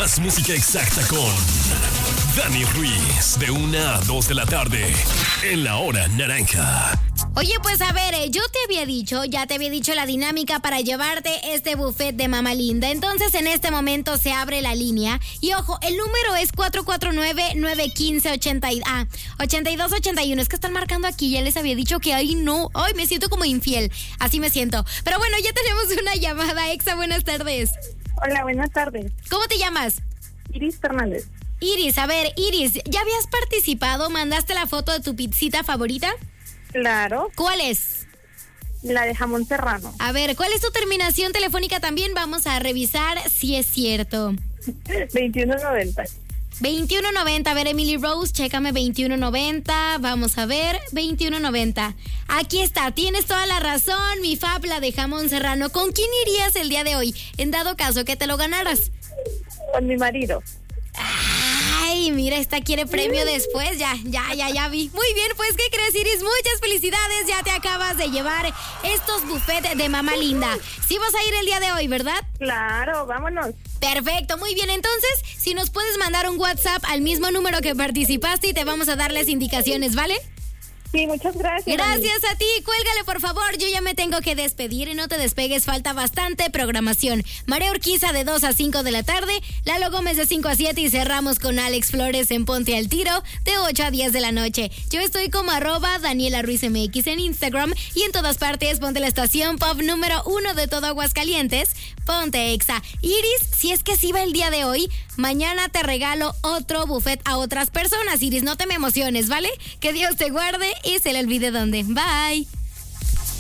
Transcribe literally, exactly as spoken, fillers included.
Más música exacta con Dani Ruiz, de una a dos de la tarde, en La Hora Naranja. Oye, pues a ver, eh, yo te había dicho, ya te había dicho la dinámica para llevarte este buffet de Mama Linda. Entonces, en este momento se abre la línea. Y ojo, el número es cuatro cuatro nueve, nueve uno cinco, ochenta ah, ochenta y dos ochenta y uno. Es que están marcando aquí, ya les había dicho que ahí no. Ay, me siento como infiel. Así me siento. Pero bueno, ya tenemos una llamada. Exa, buenas tardes. Hola, buenas tardes. ¿Cómo te llamas? Iris Fernández. Iris, a ver, Iris, ¿ya habías participado? ¿Mandaste la foto de tu pizzita favorita? Claro. ¿Cuál es? La de jamón serrano. A ver, ¿cuál es tu terminación telefónica también? Vamos a revisar si es cierto. veintiuno noventa. veintiuno noventa, a ver, Emily Rose, chécame veintiuno noventa, vamos a ver, veintiuno noventa. Aquí está, tienes toda la razón, mi fab, la de jamón serrano. ¿Con quién irías el día de hoy, en dado caso que te lo ganaras? Con mi marido. Ay, mira, esta quiere premio después, ya, ya, ya, ya vi. Muy bien, pues, ¿qué crees, Iris? Muchas felicidades, ya te acabas de llevar estos buffets de Mama Linda. Sí vas a ir el día de hoy, ¿verdad? Claro, vámonos. Perfecto, muy bien, entonces, si nos puedes mandar un WhatsApp al mismo número que participaste y te vamos a dar las indicaciones, ¿vale? Sí, muchas gracias. Gracias a ti, cuélgale por favor, yo ya me tengo que despedir y no te despegues, falta bastante programación. María Urquiza de dos a cinco de la tarde, Lalo Gómez de cinco a siete y cerramos con Alex Flores en Ponte al Tiro de ocho a diez de la noche. Yo estoy como arroba Daniela Ruiz M X en Instagram y en todas partes ponte la estación pop número uno de todo Aguascalientes, Ponte Exa. Iris, si es que sí va el día de hoy, mañana te regalo otro buffet a otras personas. Iris, no te me emociones, ¿vale? Que Dios te guarde y se le olvide dónde. Bye.